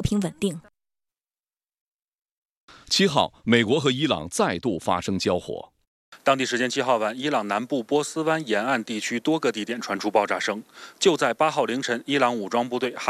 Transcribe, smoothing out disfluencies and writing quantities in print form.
平稳定。 7号，美国和伊朗再度发生交火。 当地时间7号晚，伊朗南部波斯湾沿岸地区多个地点传出爆炸声。就在8号凌晨，伊朗武装部队